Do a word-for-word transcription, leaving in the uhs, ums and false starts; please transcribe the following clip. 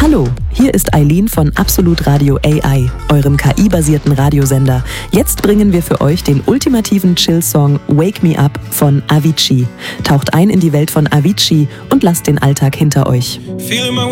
Hallo, hier ist Eileen von Absolut Radio A I, eurem K I-basierten Radiosender. Jetzt bringen wir für euch den ultimativen Chill-Song Wake Me Up von Avicii. Taucht ein in die Welt von Avicii und lasst den Alltag hinter euch. Feeling my